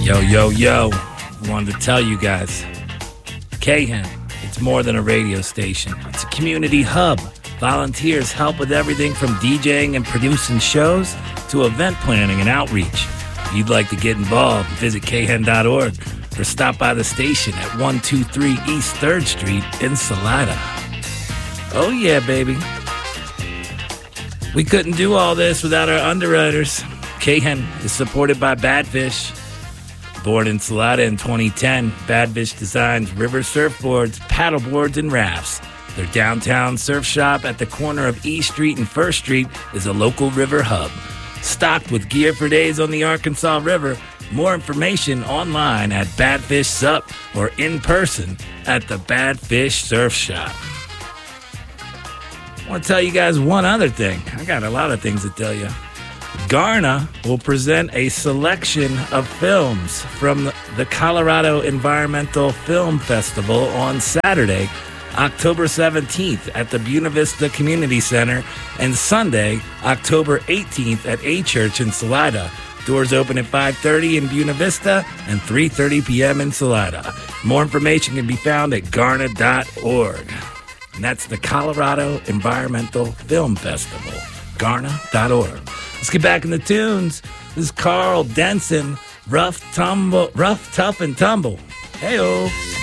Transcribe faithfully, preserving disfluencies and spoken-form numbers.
Yo, yo, yo. I wanted to tell you guys. K H E N, it's more than a radio station. It's a community hub. Volunteers help with everything from DJing and producing shows to event planning and outreach. If you'd like to get involved, visit K H E N dot org or stop by the station at one two three East third Street in Salida. Oh yeah, baby. We couldn't do all this without our underwriters. K H E N is supported by Badfish. Born in Salida in twenty ten, Badfish designs river surfboards, paddleboards, and rafts. Their downtown surf shop at the corner of E Street and First Street is a local river hub. Stocked with gear for days on the Arkansas River. More information online at Badfish Sup or in person at the Badfish Surf Shop. I want to tell you guys one other thing. I got a lot of things to tell you. Garna will present a selection of films from the Colorado Environmental Film Festival on Saturday, October seventeenth at the Buena Vista Community Center, and Sunday, October eighteenth at A Church in Salida. Doors open at five thirty in Buena Vista and three thirty p.m. in Salida. More information can be found at Garna dot org. And that's the Colorado Environmental Film Festival, Garna dot org. Let's get back in the tunes. This is Carl Denson, Rough Tumble, Rough, Tough, and Tumble. Hey-oh.